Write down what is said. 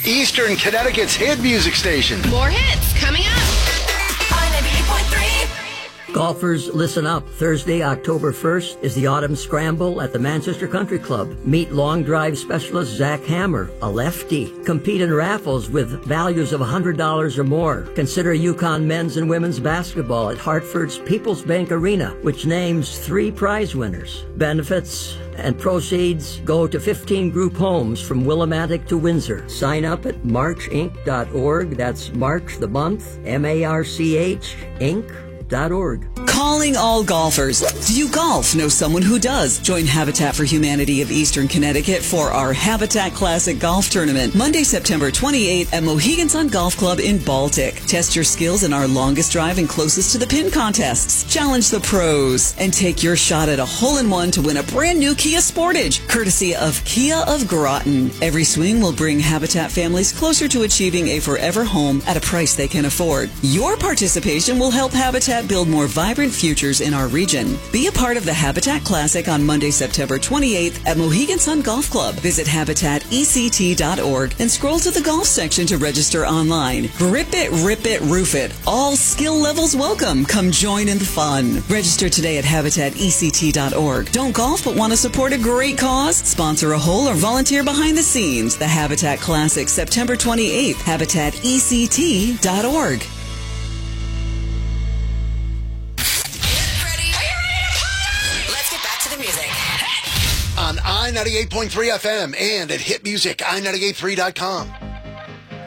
Eastern Connecticut's hit music station. More hits coming up. On 98.3. Golfers, listen up. Thursday, October 1st is the Autumn Scramble at the Manchester Country Club. Meet long drive specialist Zach Hammer, a lefty. Compete in raffles with values of $100 or more. Consider UConn men's and women's basketball at Hartford's People's Bank Arena, which names 3 prize winners. Benefits and proceeds go to 15 group homes from Willimantic to Windsor. Sign up at marchinc.org. That's March the month, MARCH, Inc.org. Calling all golfers. Do you golf? Know someone who does? Join Habitat for Humanity of Eastern Connecticut for our Habitat Classic Golf Tournament, Monday, September 28th at Mohegan Sun Golf Club in Baltic. Test your skills in our longest drive and closest to the pin contests. Challenge the pros and take your shot at a hole-in-one to win a brand new Kia Sportage, courtesy of Kia of Groton. Every swing will bring Habitat families closer to achieving a forever home at a price they can afford. Your participation will help Habitat build more vibrant futures in our region. Be a part of the Habitat Classic on Monday, September 28th at Mohegan Sun Golf Club. Visit habitatect.org and scroll to the golf section to register online. Grip it, rip it, roof it. All skill levels welcome. Come join in the fun. Register today at habitatect.org. Don't golf but want to support a great cause? Sponsor a hole or volunteer behind the scenes. The Habitat Classic, September 28th. habitatect.org. On I-98.3 FM and at hitmusic, i98.3.com.